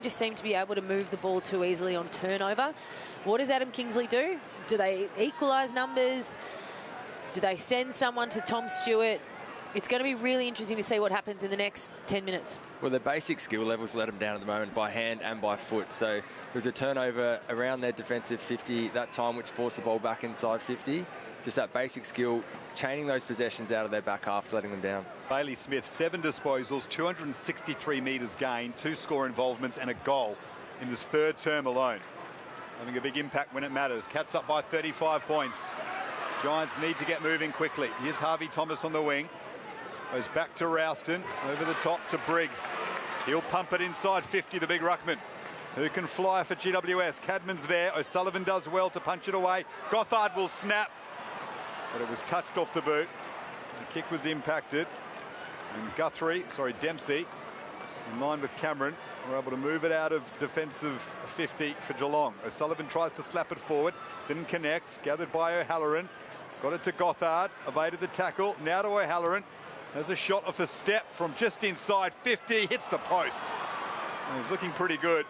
just seem to be able to move the ball too easily on turnover. What does Adam Kingsley do? Do they equalise numbers? Do they send someone to Tom Stewart? It's going to be really interesting to see what happens in the next 10 minutes. Well, their basic skill levels let them down at the moment by hand and by foot. So there was a turnover around their defensive 50 that time, which forced the ball back inside 50. Just that basic skill, chaining those possessions out of their back halves, letting them down. Bailey Smith, 7 disposals, 263 metres gained, 2 score involvements and a goal in this third term alone. Having a big impact when it matters. Cats up by 35 points. Giants need to get moving quickly. Here's Harvey Thomas on the wing. Goes back to Ralston, over the top to Briggs. He'll pump it inside 50, the big ruckman. Who can fly for GWS? Cadman's there. O'Sullivan does well to punch it away. Gothard will snap. But it was touched off the boot. The kick was impacted. And Dempsey, in line with Cameron, were able to move it out of defensive 50 for Geelong. O'Sullivan tries to slap it forward. Didn't connect. Gathered by O'Halloran. Got it to Gothard. Evaded the tackle. Now to O'Halloran. There's a shot off a step from just inside 50. Hits the post. And he's looking pretty good.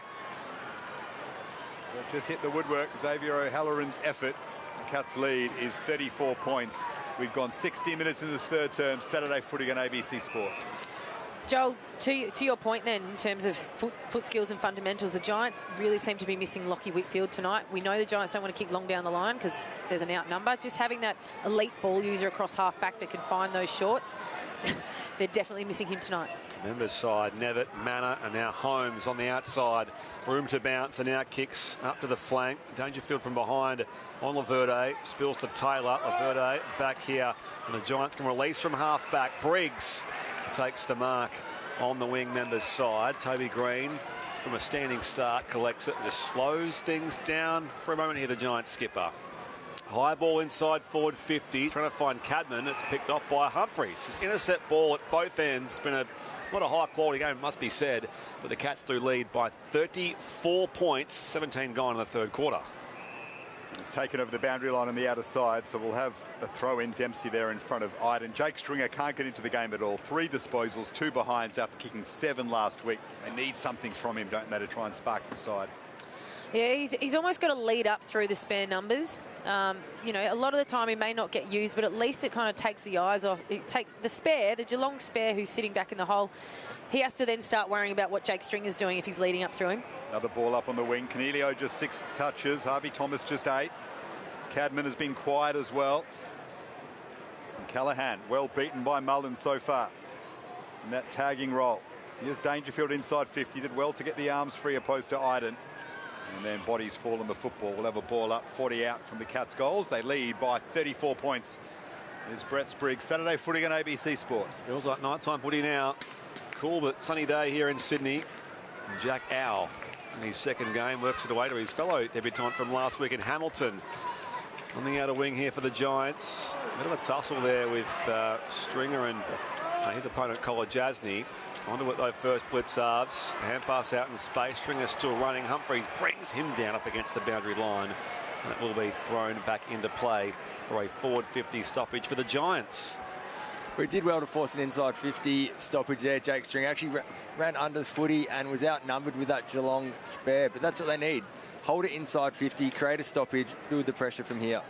But just hit the woodwork. Xavier O'Halloran's effort. The Cats' lead is 34 points. We've gone 60 minutes in this third term. Saturday footy on ABC Sport. Joel, to your point then, in terms of foot skills and fundamentals, the Giants really seem to be missing Lachie Whitfield tonight. We know the Giants don't want to kick long down the line because there's an outnumber. Just having that elite ball user across half-back that can find those shorts, they're definitely missing him tonight. Members side, Nevitt, Manor, and now Holmes on the outside. Room to bounce, and now kicks up to the flank. Dangerfield from behind on Laverde. Spills to Taylor. Laverde back here. And the Giants can release from half-back. Briggs takes the mark on the wing members side. Toby Green from a standing start collects it and just slows things down for a moment here, the Giants skipper. High ball inside forward 50, trying to find Cadman. It's picked off by Humphries. Just intercept ball at both ends. It's been not a high quality game, it must be said, but the Cats do lead by 34 points, 17 gone in the third quarter. It's taken over the boundary line on the outer side, so we'll have a throw in. Dempsey there in front of Iden. Jake Stringer can't get into the game at all. 3 disposals, 2 behinds after kicking 7 last week. They need something from him, don't they, to try and spark the side. Yeah, he's almost got to lead up through the spare numbers. You know, a lot of the time he may not get used, but at least it kind of takes the eyes off. It takes the Geelong spare who's sitting back in the hole. He has to then start worrying about what Jake Stringer's doing if he's leading up through him. Another ball up on the wing. Canelio just 6 touches. Harvey Thomas just 8. Cadman has been quiet as well. And Callaghan well beaten by Mullen so far in that tagging role. Here's Dangerfield inside 50. Did well to get the arms free opposed to Iden. And then bodies fall on the football. We'll have a ball up, 40 out from the Cats' goals. They lead by 34 points. Here's Brett Spriggs. Saturday footy on ABC Sport. Feels like nighttime footy now. Cool but sunny day here in Sydney. And Jack Owl in his second game works it away to his fellow debutant from last week in Hamilton. On the outer wing here for the Giants. A bit of a tussle there with Stringer and his opponent Kolodjasny. Onto it though first, blitz halves. Hand pass out in space. Stringer still running. Humphries brings him down up against the boundary line. That will be thrown back into play for a forward 50 stoppage for the Giants. We did well to force an inside 50 stoppage there. Jake Stringer actually ran under footy and was outnumbered with that Geelong spare, but that's what they need. Hold it inside 50, create a stoppage, build the pressure from here.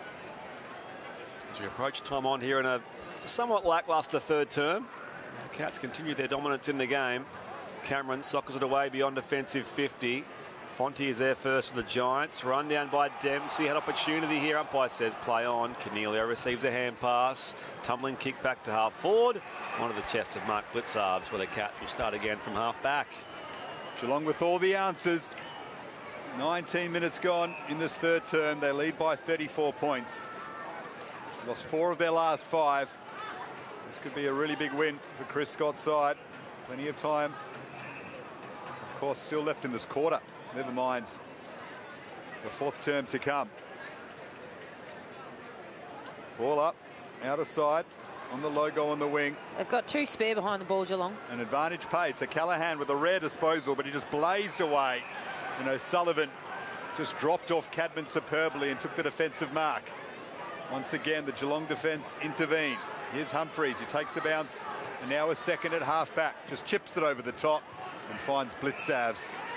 As we approach time on here in a somewhat lacklustre third term, the Cats continue their dominance in the game. Cameron sockers it away beyond defensive 50. Fonte is there first for the Giants. Run down by Dempsey. Had opportunity here. Umpire says play on. Canelio receives a hand pass. Tumbling kick back to half forward. Onto the chest of Mark Blitzarves, where the Cats will start again from half back. Geelong with all the answers. 19 minutes gone in this third term. They lead by 34 points. Lost 4 of their last 5. This could be a really big win for Chris Scott's side. Plenty of time, of course, still left in this quarter. Never mind the 4th term to come. Ball up, outer side, on the logo on the wing. They've got 2 spare behind the ball, Geelong. An advantage paid to Callaghan with a rare disposal, but he just blazed away. And O'Sullivan just dropped off Cadman superbly and took the defensive mark. Once again, the Geelong defence intervened. Here's Humphries, who takes a bounce, and now a second at half-back. Just chips it over the top and finds Blitzarves.